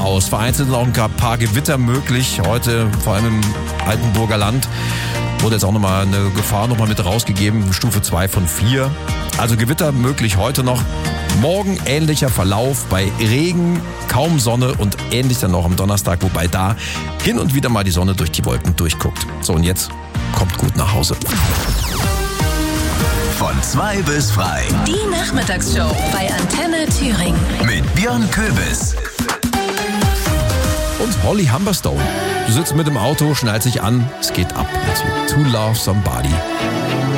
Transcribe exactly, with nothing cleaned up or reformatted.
aus. Vereinzelt noch ein paar Gewitter möglich. Heute vor allem im Altenburger Land wurde jetzt auch nochmal eine Gefahr nochmal mit rausgegeben. Stufe zwei von vier. Also Gewitter möglich heute noch. Morgen ähnlicher Verlauf bei Regen, kaum Sonne und ähnlich dann noch am Donnerstag, wobei da hin und wieder mal die Sonne durch die Wolken durchguckt. So, und jetzt kommt gut nach Hause. Von zwei bis frei. Die Nachmittagsshow bei Antenne Thüringen. Mit Björn Köbis. Und Holly Humberstone. Du sitzt mit dem Auto, schnallt sich an, es geht ab. To Love Somebody.